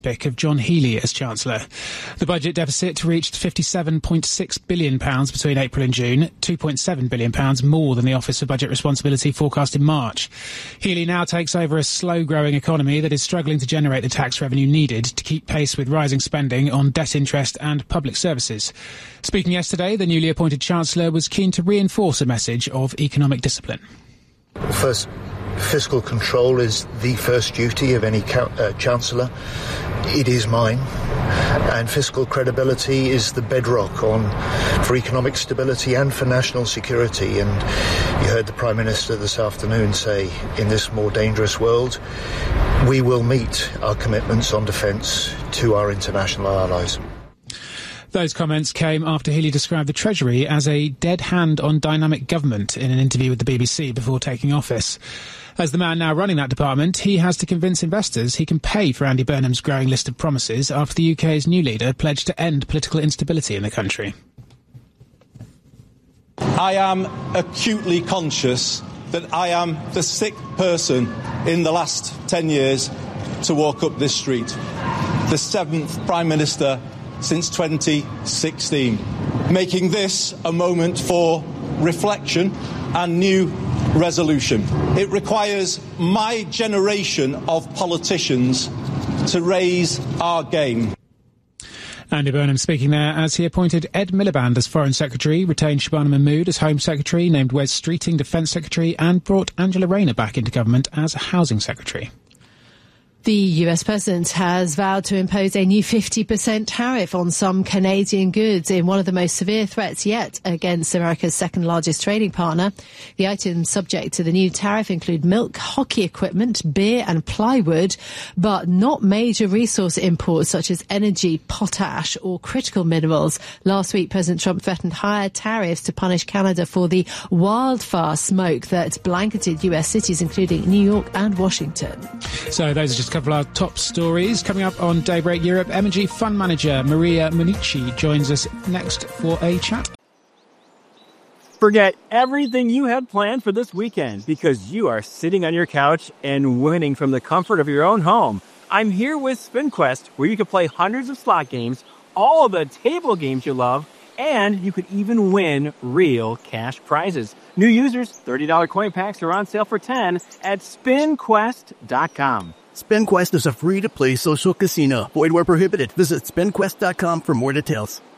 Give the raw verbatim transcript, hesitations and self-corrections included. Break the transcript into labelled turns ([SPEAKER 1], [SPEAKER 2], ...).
[SPEAKER 1] pick of John Healey as Chancellor. The budget deficit reached fifty-seven point six billion pounds between April and June, two point seven billion pounds more than the Office for Budget Responsibility forecast in March. Healey now takes over a slow-growing economy that is struggling to generate the tax revenue needed to keep pace with rising spending on debt interest and public services. Speaking yesterday, the newly appointed Chancellor was keen to reinforce a message of economic discipline.
[SPEAKER 2] First, fiscal control is the first duty of any uh, Chancellor. It is mine. And fiscal credibility is the bedrock on for economic stability and for national security. And you heard the Prime Minister this afternoon say, in this more dangerous world, we will meet our commitments on defence to our international allies.
[SPEAKER 1] Those comments came after Healey described the Treasury as a dead hand on dynamic government in an interview with the B B C before taking office. As the man now running that department, he has to convince investors he can pay for Andy Burnham's growing list of promises after the U K's new leader pledged to end political instability in the country.
[SPEAKER 3] I am acutely conscious that I am the sixth person in the last ten years to walk up this street, the seventh Prime Minister since twenty sixteen, making this a moment for reflection and new resolution. It requires my generation of politicians to raise our game.
[SPEAKER 1] Andy Burnham speaking there as he appointed Ed Miliband as Foreign Secretary, retained Shabana Mahmood as Home Secretary, named Wes Streeting Defence Secretary and brought Angela Rayner back into government as Housing Secretary.
[SPEAKER 4] The U S President has vowed to impose a new fifty percent tariff on some Canadian goods in one of the most severe threats yet against America's second largest trading partner. The items subject to the new tariff include milk, hockey equipment, beer and plywood, but not major resource imports such as energy, potash or critical minerals. Last week, President Trump threatened higher tariffs to punish Canada for the wildfire smoke that blanketed U S cities, including New York and Washington.
[SPEAKER 1] So those are just a couple of our top stories. Coming up on Daybreak Europe, M and G Fund Manager Maria Monici joins us next for a chat.
[SPEAKER 5] Forget everything you had planned for this weekend because you are sitting on your couch and winning from the comfort of your own home. I'm here with SpinQuest, where you can play hundreds of slot games, all of the table games you love, and you could even win real cash prizes. New users, thirty dollars coin packs are on sale for ten dollars at spin quest dot com.
[SPEAKER 6] SpinQuest is a free-to-play social casino. Void where prohibited. Visit spin quest dot com for more details.